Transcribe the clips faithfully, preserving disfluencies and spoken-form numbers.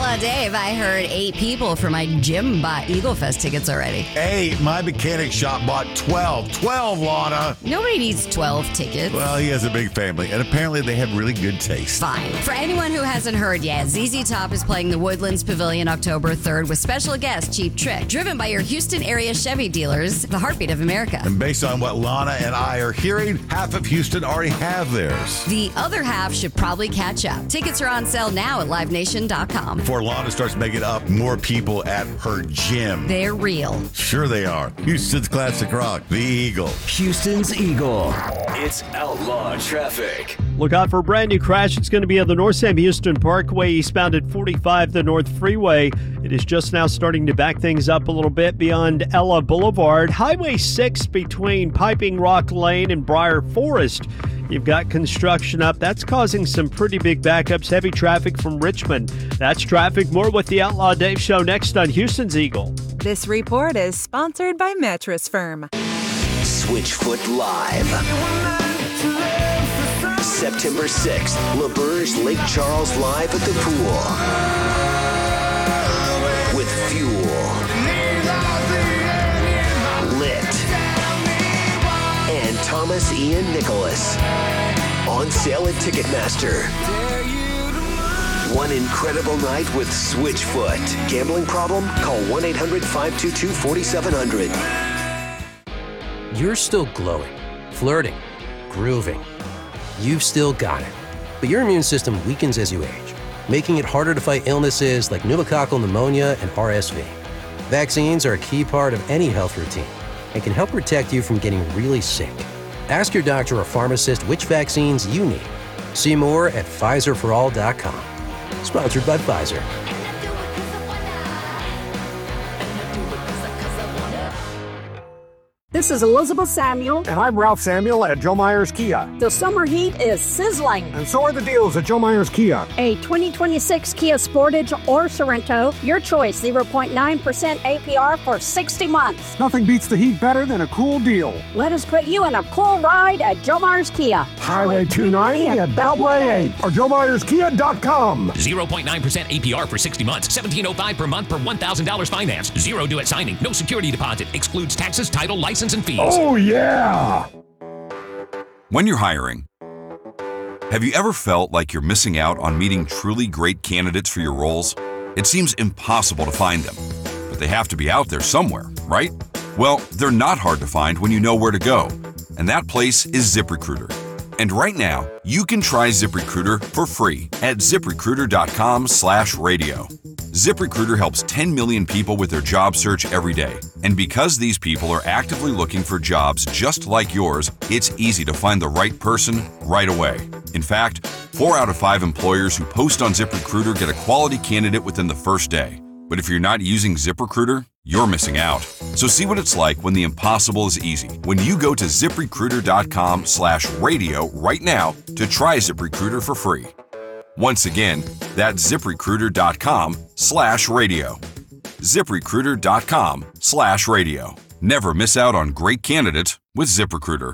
Outlaw Dave, I heard eight people for my gym bought Eagle Fest tickets already. Eight. My mechanic shop bought twelve. twelve, Lana. Nobody needs twelve tickets. Well, he has a big family, and apparently they have really good taste. Fine. For anyone who hasn't heard yet, Z Z Top is playing the Woodlands Pavilion October third with special guest Cheap Trick, driven by your Houston area Chevy dealers, the heartbeat of America. And based on what Lana and I are hearing, half of Houston already have theirs. The other half should probably catch up. Tickets are on sale now at live nation dot com. Before Lana starts making up more people at her gym. They're real. Sure they are. Houston's classic rock, the Eagle. Houston's Eagle. It's Outlaw Traffic. Look out for a brand new crash. It's going to be on the North Sam Houston Parkway, eastbound at forty-five, the North Freeway. It is just now starting to back things up a little bit beyond Ella Boulevard. Highway six between Piping Rock Lane and Briar Forest. You've got construction up. That's causing some pretty big backups. Heavy traffic from Richmond. That's traffic. More with the Outlaw Dave Show next on Houston's Eagle. This report is sponsored by Mattress Firm. Switchfoot Live. September sixth, LaBerge Lake Charles live at the pool. With Fuel, Lit, and Thomas Ian Nicholas. On sale at Ticketmaster. One incredible night with Switchfoot. Gambling problem? Call one eight hundred five two two four seven zero zero. You're still glowing, flirting, grooving. You've still got it. But your immune system weakens as you age, making it harder to fight illnesses like pneumococcal pneumonia and R S V. Vaccines are a key part of any health routine and can help protect you from getting really sick. Ask your doctor or pharmacist which vaccines you need. See more at Pfizer for all dot com. Sponsored by Pfizer. This is Elizabeth Samuel. And I'm Ralph Samuel at Joe Myers Kia. The summer heat is sizzling. And so are the deals at Joe Myers Kia. A twenty twenty-six Kia Sportage or Sorento, your choice, zero point nine percent A P R for sixty months. Nothing beats the heat better than a cool deal. Let us put you in a cool ride at Joe Myers Kia. Highway two ninety at Beltway eight or joe myers kia dot com. zero point nine percent A P R for sixty months, seventeen oh five per month per one thousand dollars finance. Zero due at signing, no security deposit, excludes taxes, title, license, and fees. Oh, yeah! When you're hiring, have you ever felt like you're missing out on meeting truly great candidates for your roles? It seems impossible to find them, but they have to be out there somewhere, right? Well, they're not hard to find when you know where to go, and that place is ZipRecruiter. And right now, you can try ZipRecruiter for free at ZipRecruiter.com slash radio. ZipRecruiter helps ten million people with their job search every day. And because these people are actively looking for jobs just like yours, it's easy to find the right person right away. In fact, four out of five employers who post on ZipRecruiter get a quality candidate within the first day. But if you're not using ZipRecruiter, you're missing out. So see what it's like when the impossible is easy. When you go to ZipRecruiter.com slash radio right now to try ZipRecruiter for free. Once again, that's ZipRecruiter.com slash radio. ZipRecruiter.com slash radio. Never miss out on great candidates with ZipRecruiter.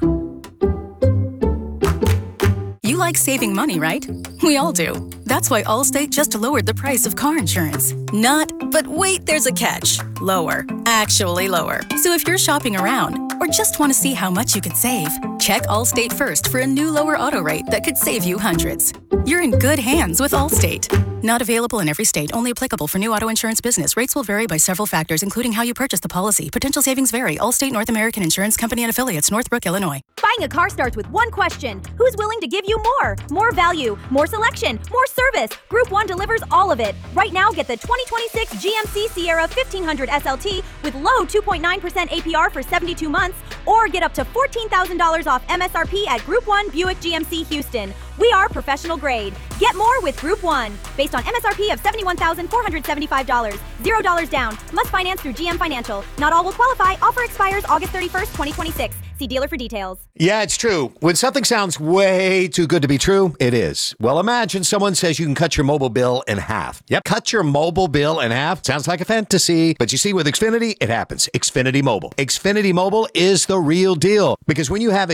You like saving money, right? We all do. That's why Allstate just lowered the price of car insurance. Not, but wait, there's a catch. Lower. Actually lower. So if you're shopping around or just want to see how much you could save, check Allstate first for a new lower auto rate that could save you hundreds. You're in good hands with Allstate. Not available in every state, only applicable for new auto insurance business. Rates will vary by several factors, including how you purchase the policy. Potential savings vary. Allstate North American Insurance Company and affiliates, Northbrook, Illinois. Buying a car starts with one question. Who's willing to give you more? More value, more selection, more service. Group one delivers all of it. Right now, get the twenty twenty-six G M C Sierra fifteen hundred S L T with low two point nine percent A P R for seventy-two months, or get up to fourteen thousand dollars off M S R P at Group one Buick G M C Houston. We are professional grade. Get more with Group one. Based on M S R P of seventy-one thousand four hundred seventy-five dollars. Zero dollars down. Must finance through G M Financial. Not all will qualify. Offer expires August thirty-first, twenty twenty-six. See dealer for details. Yeah, it's true. When something sounds way too good to be true, it is. Well, imagine someone says you can cut your mobile bill in half. Yep, cut your mobile bill in half. Sounds like a fantasy, but you see, with Xfinity, it happens. Xfinity Mobile. Xfinity Mobile is the real deal, because when you have